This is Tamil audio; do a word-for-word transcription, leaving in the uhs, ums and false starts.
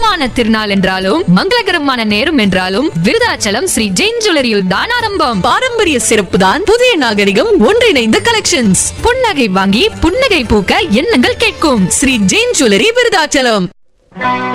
சுபமான திருநாள் என்றாலும் மங்களகரமான நேரம் என்றாலும் விருதாச்சலம் ஸ்ரீ ஜெயின் ஜுவல்லரியில் தான் ஆரம்பம். பாரம்பரிய சிறப்பு தான் புதிய நாகரிகம் ஒன்றிணைந்த கலெக்ஷன்ஸ். புன்னகை வாங்கி புன்னகை பூக்க எண்ணங்கள் கேட்கும். ஸ்ரீ ஜெயின் ஜுவல்லரி விருதாச்சலம்.